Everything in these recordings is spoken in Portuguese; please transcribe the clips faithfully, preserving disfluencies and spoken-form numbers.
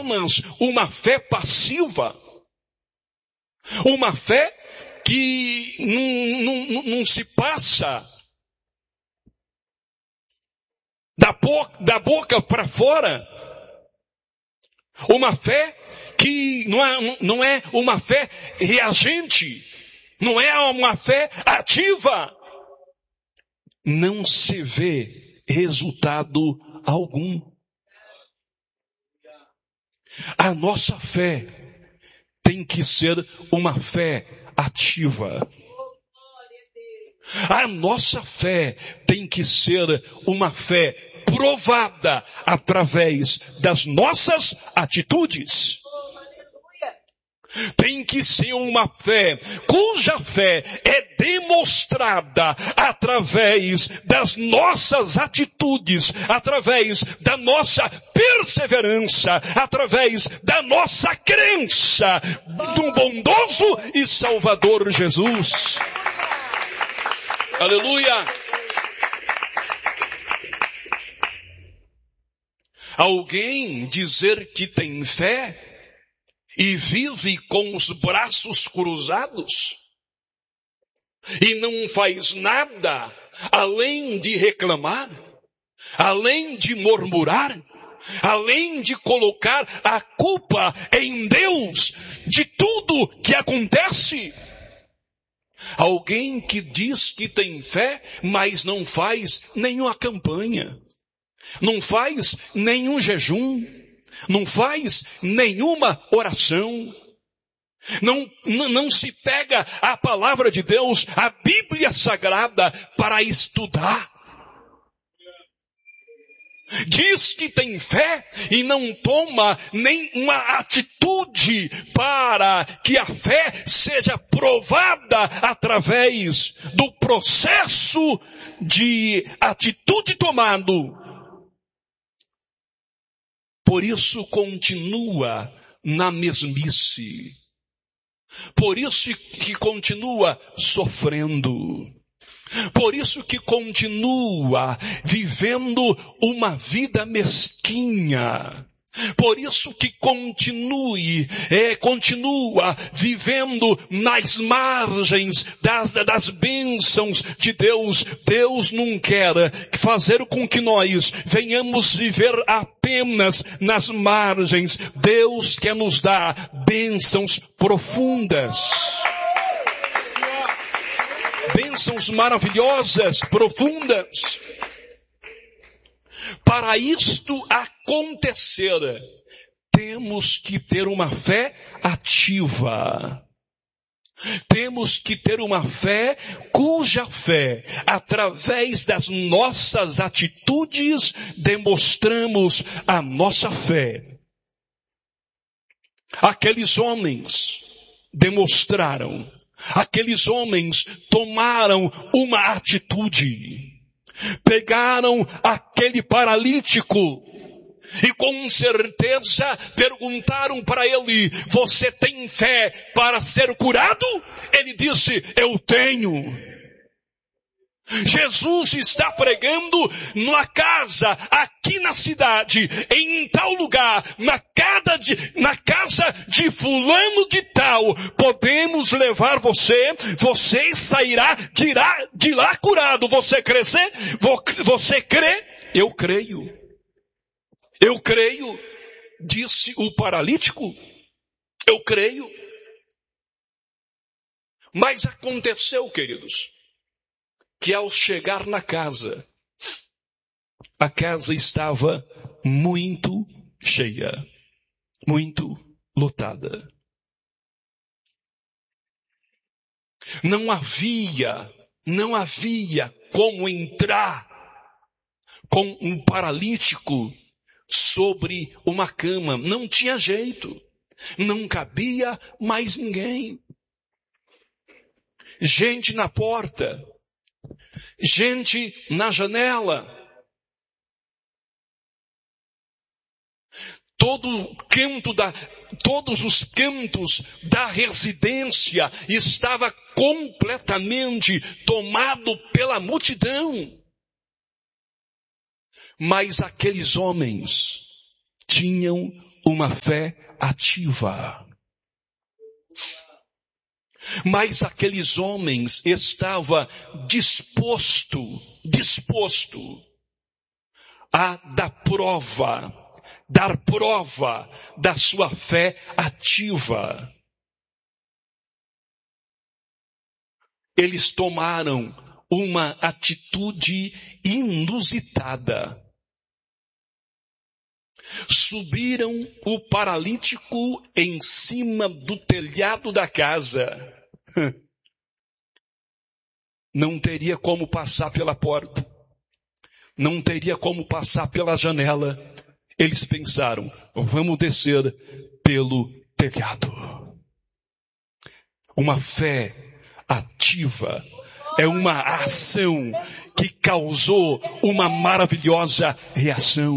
apenas uma fé passiva, uma fé que não, não, não se passa da boca, da boca para fora, uma fé que não é, não é uma fé reagente, não é uma fé ativa, não se vê resultado algum. A nossa fé tem que ser uma fé ativa. A nossa fé tem que ser uma fé provada através das nossas atitudes. Tem que ser uma fé cuja fé é demonstrada através das nossas atitudes, através da nossa perseverança, através da nossa crença no bondoso e Salvador Jesus. Aleluia! Alguém dizer que tem fé e vive com os braços cruzados e não faz nada além de reclamar, além de murmurar, além de colocar a culpa em Deus de tudo que acontece. Alguém que diz que tem fé, mas não faz nenhuma campanha, não faz nenhum jejum, não faz nenhuma oração, não, não, não se pega a palavra de Deus, a Bíblia Sagrada, para estudar. Diz que tem fé e não toma nenhuma atitude para que a fé seja provada através do processo de atitude tomado. Por isso continua na mesmice. Por isso que continua sofrendo. Por isso que continua vivendo uma vida mesquinha. Por isso que continue, é, continua vivendo nas margens das, das bênçãos de Deus. Deus não quer fazer com que nós venhamos viver apenas nas margens. Deus quer nos dar bênçãos profundas. Bênçãos maravilhosas, profundas. Para isto acontecer, temos que ter uma fé ativa. Temos que ter uma fé cuja fé, através das nossas atitudes, demonstramos a nossa fé. Aqueles homens demonstraram, aqueles homens tomaram uma atitude. Pegaram aquele paralítico e com certeza perguntaram para ele: você tem fé para ser curado? Ele disse: eu tenho. Jesus está pregando numa casa, aqui na cidade, em tal lugar, na casa de, na casa de fulano de tal. Podemos levar você, você sairá de lá, de lá curado. Você crescer? Você crê? Eu creio. Eu creio, disse o paralítico. Eu creio. Mas aconteceu, queridos, que ao chegar na casa, a casa estava muito cheia, muito lotada. Não havia, não havia como entrar com um paralítico sobre uma cama. Não tinha jeito. Não cabia mais ninguém. Gente na porta. Gente na janela. Todo canto da, todos os cantos da residência estava completamente tomado pela multidão. Mas aqueles homens tinham uma fé ativa. Mas aqueles homens estavam disposto, disposto a dar prova, dar prova da sua fé ativa. Eles tomaram uma atitude inusitada. Subiram o paralítico em cima do telhado da casa. Não teria como passar pela porta. Não teria como passar pela janela. Eles pensaram, vamos descer pelo telhado. Uma fé ativa é uma ação que causou uma maravilhosa reação.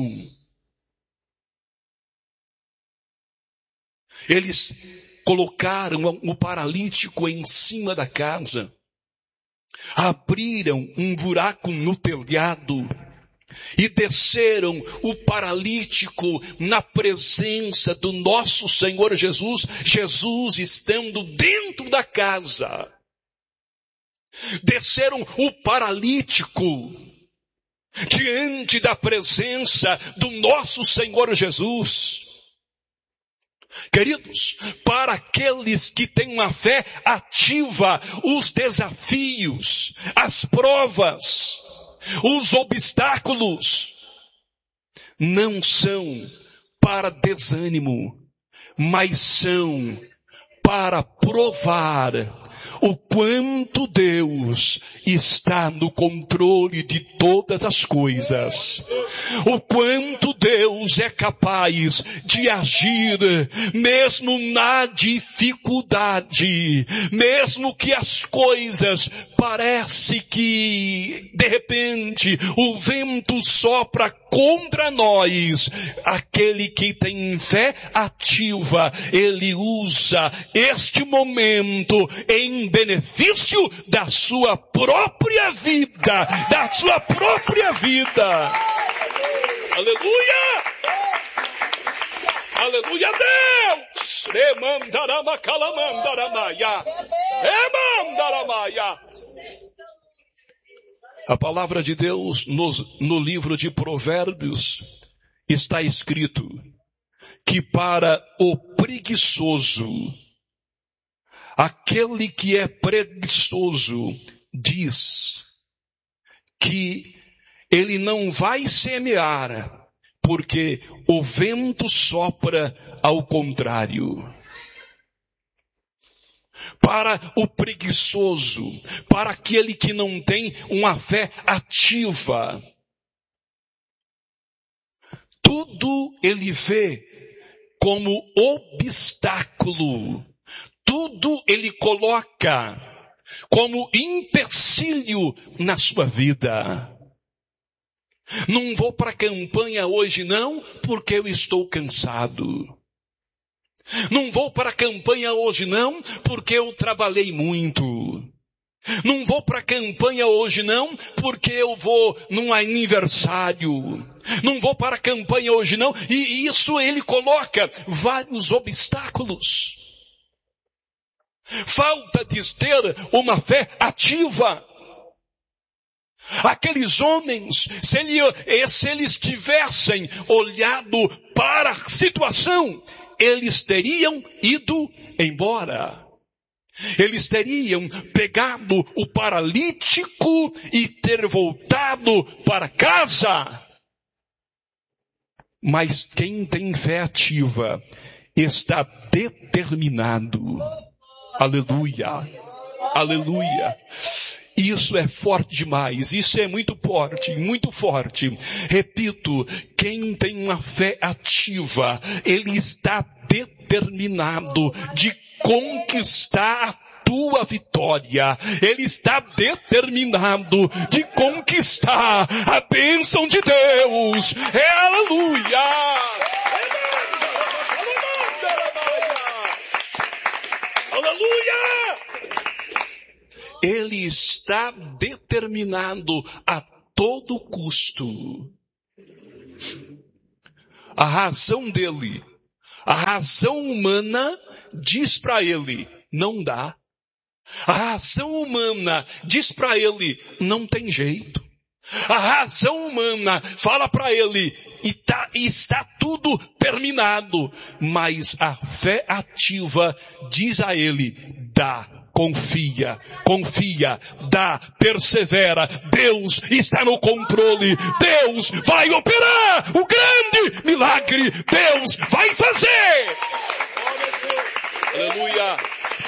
Eles colocaram o paralítico em cima da casa, abriram um buraco no telhado e desceram o paralítico na presença do nosso Senhor Jesus, Jesus estando dentro da casa. Desceram o paralítico diante da presença do nosso Senhor Jesus. Queridos, para aqueles que têm uma fé ativa, os desafios, as provas, os obstáculos, não são para desânimo, mas são para provar o quanto Deus está no controle de todas as coisas. O quanto Deus é capaz de agir, mesmo na dificuldade, mesmo que as coisas parece que, de repente, o vento sopra contra nós. Aquele que tem fé ativa, ele usa este momento em benefício da sua própria vida, da sua própria vida. Aleluia! Aleluia a Deus! Remandarama calamandaramaya. Remandaramaya. A palavra de Deus no, no livro de Provérbios está escrito que para o preguiçoso, aquele que é preguiçoso diz que ele não vai semear, porque o vento sopra ao contrário. Para o preguiçoso, para aquele que não tem uma fé ativa, tudo ele vê como obstáculo. Tudo ele coloca como empecilho na sua vida. Não vou para a campanha hoje não, porque eu estou cansado. Não vou para a campanha hoje não, porque eu trabalhei muito. Não vou para a campanha hoje não, porque eu vou num aniversário. Não vou para a campanha hoje não, e isso ele coloca vários obstáculos. Falta de ter uma fé ativa. Aqueles homens, se, ele, se eles tivessem olhado para a situação, eles teriam ido embora. Eles teriam pegado o paralítico e ter voltado para casa. Mas quem tem fé ativa está determinado. Aleluia, aleluia. Isso é forte demais, isso é muito forte, muito forte. Repito, quem tem uma fé ativa, ele está determinado de conquistar a tua vitória. Ele está determinado de conquistar a bênção de Deus. É aleluia! Aleluia! Ele está determinado a todo custo. A razão dele A razão humana diz para ele, não dá. A razão humana diz para ele, não tem jeito. A razão humana fala para ele, e tá, está tudo terminado. Mas a fé ativa diz a ele, dá, confia, confia, dá, persevera. Deus está no controle. Deus vai operar o grande milagre. Deus vai fazer. Aleluia.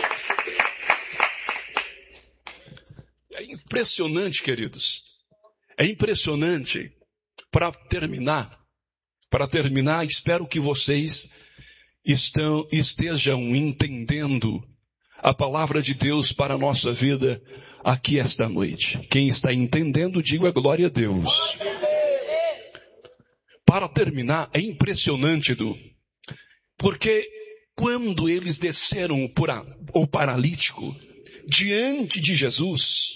É impressionante, queridos. É impressionante. Para terminar, para terminar, espero que vocês estão, estejam entendendo a palavra de Deus para a nossa vida aqui esta noite. Quem está entendendo, diga glória a Deus. Para terminar, é impressionante, Edu, porque quando eles desceram por a, o paralítico diante de Jesus,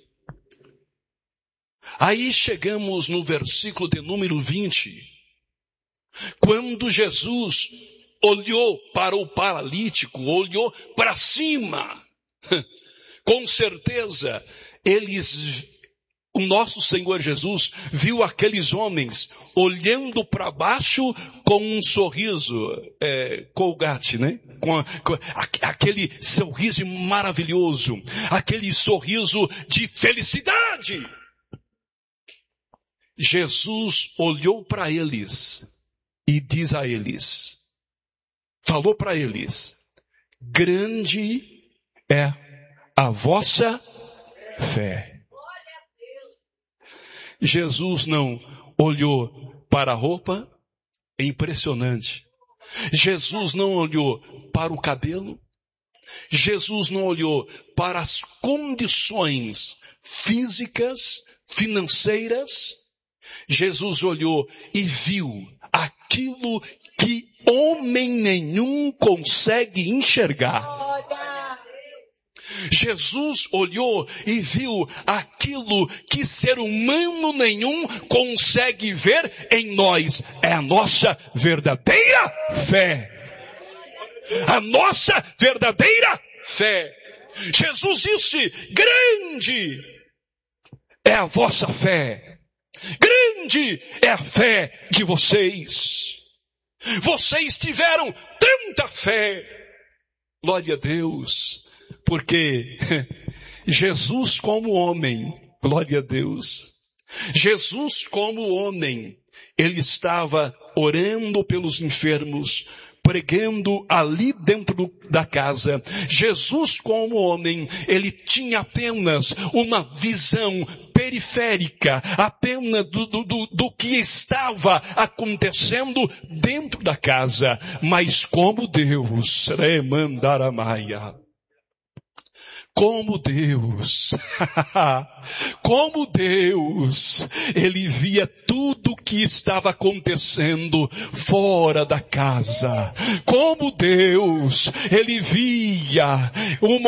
aí chegamos no versículo de número vinte, quando Jesus olhou para o paralítico, olhou para cima, com certeza eles, o nosso Senhor Jesus viu aqueles homens olhando para baixo com um sorriso, é, Colgate, né? Com, com aquele sorriso maravilhoso, aquele sorriso de felicidade. Jesus olhou para eles e diz a eles, falou para eles, grande é a vossa fé. Jesus não olhou para a roupa, é impressionante. Jesus não olhou para o cabelo. Jesus não olhou para as condições físicas, financeiras. Jesus olhou e viu aquilo que homem nenhum consegue enxergar. Jesus olhou e viu aquilo que ser humano nenhum consegue ver em nós. É a nossa verdadeira fé. A nossa verdadeira fé. Jesus disse, grande é a vossa fé. Grande é a fé de vocês. Vocês tiveram tanta fé. Glória a Deus. Porque Jesus como homem, glória a Deus. Jesus como homem, ele estava orando pelos enfermos, pregando ali dentro da casa. Jesus como homem, ele tinha apenas uma visão periférica, apenas do, do, do, do que estava acontecendo dentro da casa. Mas como Deus, Remandaramaia, como Deus, como Deus, ele via tudo que estava acontecendo fora da casa. Como Deus, ele via uma